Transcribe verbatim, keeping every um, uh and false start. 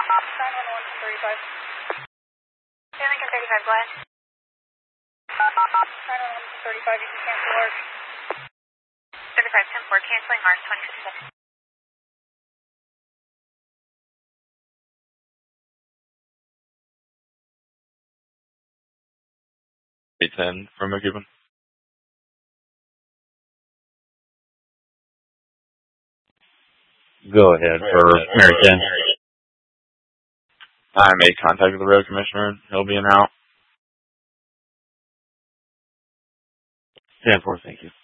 nine one one thirty-five. Hey, Lincoln thirty-five, go ahead. nine one one thirty-five, you can cancel Mars. thirty-five ten four, canceling Mars twenty fifty-six. eight ten from McEwen. Go ahead for Mary ten. I made contact with the road commissioner. He'll be in route. ten four, thank you.